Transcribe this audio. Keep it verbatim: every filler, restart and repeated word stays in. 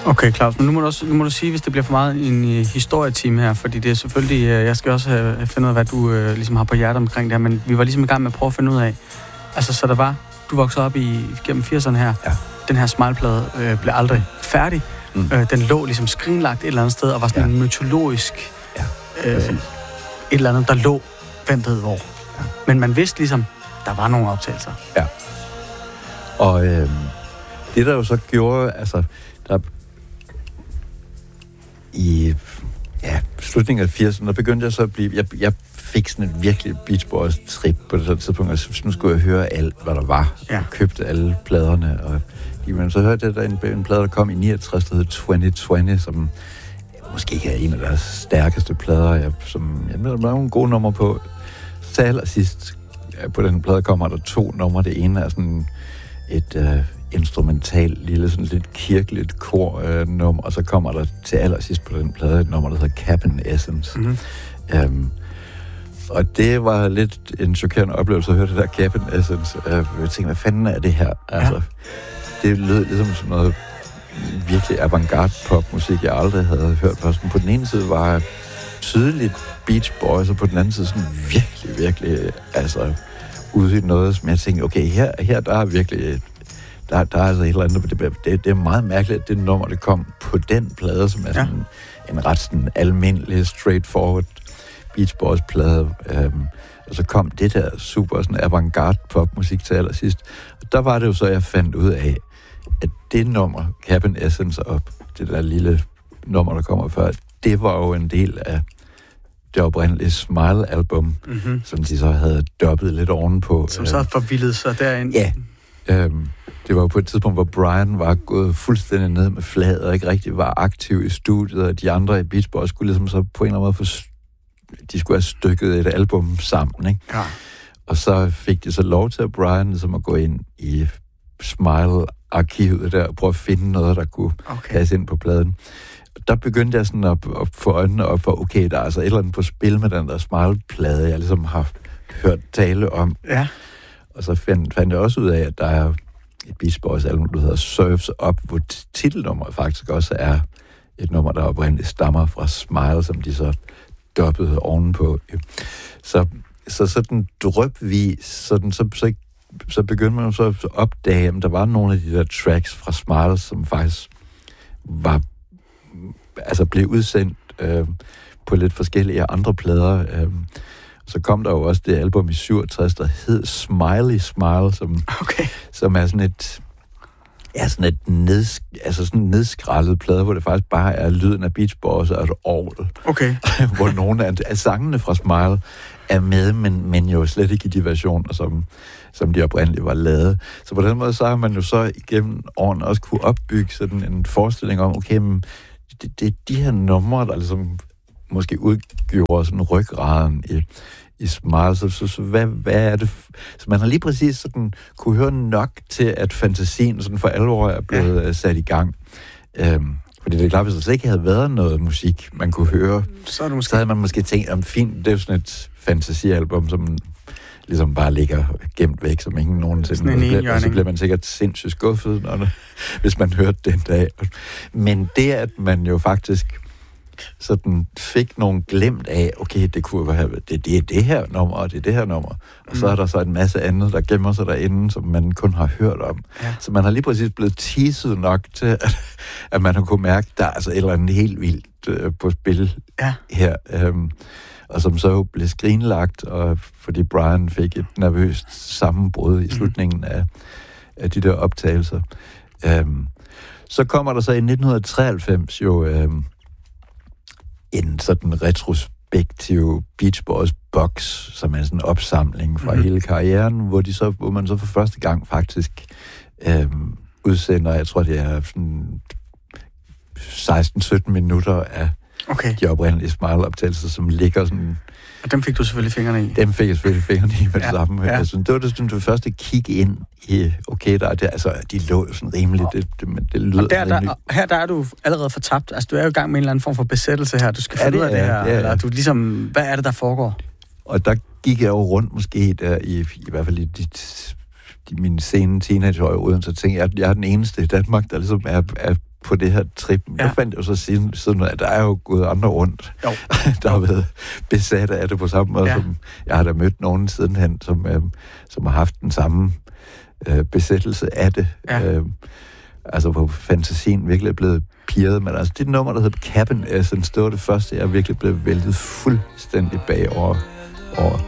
Okay, Claus, men nu må du, også, nu må du sige, hvis det bliver for meget en uh, historietime her, fordi det er selvfølgelig, uh, jeg skal også have fundet ud af, hvad du uh, ligesom har på hjertet omkring det her, men vi var ligesom i gang med at prøve at finde ud af, altså så der var, du voksede op i gennem firserne her, ja. Den her Smile-plade uh, blev aldrig færdig, mm. uh, den lå ligesom skrinlagt et eller andet sted, og var sådan ja. en mytologisk, ja, uh, et eller andet, der lå, hvem ved hvor. Ja. Men man vidste ligesom, der var nogle optagelser. Ja. Og øh, det der jo så gjorde, altså, der i ja, slutningen af firserne, der begyndte jeg så at blive, jeg, jeg fik sådan et virkelig Beach Boys trip på det tidspunkt, og så nu skulle jeg høre alt, hvad der var. Ja. Jeg købte alle pladerne, og men så hørte jeg, der en, en plade, der kom i niogtres, der hed tyve tyve, som måske ikke er en af deres stærkeste plader, jeg, som jeg ved, der var nogle gode numre på. Så allersidst ja, på den plade kommer der to numre. Det ene er sådan et øh, instrumentalt, lille, sådan lidt kirkeligt kor-nummer, øh, og så kommer der til allersidst på den plade et nummer, der hedder Cabin Essence. Mm-hmm. Øhm, og det var lidt en chokerende oplevelse at høre det der Cabin Essence. Øh, jeg tænkte, hvad fanden er det her? Ja. Altså, det lød ligesom sådan noget virkelig avantgarde popmusik, jeg aldrig havde hørt først. På den ene side var tydeligt Beach Boys, og på den anden side sådan virkelig, virkelig, altså, ude i noget, som jeg tænkte, okay, her, her der er virkelig, der, der er altså et eller andet, det, det, det er meget mærkeligt, at det nummer, det kom på den plade, som er sådan ja. en ret sådan almindelig, straightforward Beach Boys-plade, øhm, og så kom det der super sådan avantgarde popmusik til allersidst. Og der var det jo så, jeg fandt ud af, at det nummer, Cabin Essence, og det der lille nummer, der kommer før, det var jo en del af det oprindelige Smile-album, mm-hmm. som de så havde dobbet lidt ovenpå. Som så havde forvildet sig derind. Ja. Øhm, det var jo på et tidspunkt, hvor Brian var gået fuldstændig ned med flaget, og ikke rigtig var aktiv i studiet, og de andre i Beach Boys skulle ligesom så på en eller anden måde få, de skulle have stykket et album sammen, ikke? Ja. Og så fik de så lov til, at Brian ligesom at gå ind i Smile-arkivet der, og prøve at finde noget, der kunne okay. passe ind på pladen. Der begyndte jeg sådan at, at få øjnene op for, okay, der er altså et eller andet på spil med den der Smile-plade, jeg ligesom har hørt tale om. Ja. Og så fandt, fandt jeg også ud af, at der er et Beach Boys album, der hedder Surfs Up, hvor titelnummeret faktisk også er et nummer, der oprindeligt stammer fra Smile, som de så dobbede ovenpå. Så, så sådan drypvis, sådan, så, så, så begyndte man så at opdage, at der var nogle af de der tracks fra Smile, som faktisk var altså blev udsendt øh, på lidt forskellige andre plader. Øh. Så kom der jo også det album i syvogtres, der hed Smiley Smile, som, okay. som er sådan et ja, sådan et neds, altså sådan en nedskrællet plade, hvor det faktisk bare er lyden af Beach Boys og et orgel. Okay. Hvor nogle af, af sangene fra Smile er med, men, men jo slet ikke i de versioner, som, som de oprindeligt var lavet. Så på den måde, så har man jo så igennem årene også kunne opbygge sådan en forestilling om, okay, men det, det er de her numre, der ligesom måske udgjorde sådan ryggraden i, i Smile. Så, så, så hvad, hvad er det? Så man har lige præcis sådan kunne høre nok til, at fantasien sådan for alvor er blevet ja. sat i gang. Øhm, fordi det er klart, hvis der slet ikke havde været noget musik, man kunne høre, så, er det måske... så havde man måske tænkt, om fint, det er jo sådan et fantasialbum, som ligesom bare ligger gemt væk, som ingen nogensinde. Og så, bliver, og så bliver man sikkert sindssygt skuffet, når det, hvis man hørte det en dag. Men det, at man jo faktisk sådan fik nogle glemt af, okay, det kunne være, det, det er det her nummer, og det er det her nummer. Og mm. så er der så en masse andet, der gemmer sig derinde, som man kun har hørt om. Ja. Så man har lige præcis blevet teaset nok til, at, at man har kunne mærke, at der er altså et eller andet helt vildt øh, på spil ja. her. Øhm, og som så blev skrinlagt, og fordi Brian fik et nervøst sammenbrud i slutningen mm. af, af de der optagelser. Øhm, så kommer der så i nitten treoghalvfems jo øhm, en sådan retrospektiv Beach Boys box, som er sådan en opsamling fra mm. hele karrieren, hvor, de så, hvor man så for første gang faktisk øhm, udsender, jeg tror det er sådan seksten sytten minutter af okay. de oprindelige Smile-optagelser, som ligger sådan... Og dem fik du selvfølgelig fingrene i? Dem fik jeg selvfølgelig fingrene i med ja, det samme. Ja. Altså, det var det, sådan, det første kig ind i, okay, der er det, altså, de lå sådan rimeligt, det, det, det lyder og der, rimeligt. Der, her der er du allerede fortabt, altså du er jo i gang med en eller anden form for besættelse her, du skal finde ud af det her, ja, ja. eller du ligesom, hvad er det, der foregår? Og der gik jeg jo rundt måske der, i, i hvert fald i de, de, mine sene teenageår uden, så tænkte jeg, at jeg er den eneste i Danmark, der ligesom er, er på det her trip. Ja. Jeg fandt jo så siden, siden, at der er jo gået andre rundt, jo. der har været besatte af det på samme måde, ja. som jeg har da mødt nogen sidenhen, som, øh, som har haft den samme øh, besættelse af det. Ja. Øh, altså hvor fantasien virkelig er blevet pirret. Men altså det nummer, der hedder Cabin Essence, det var det første, jeg virkelig blev væltet fuldstændig bagover over.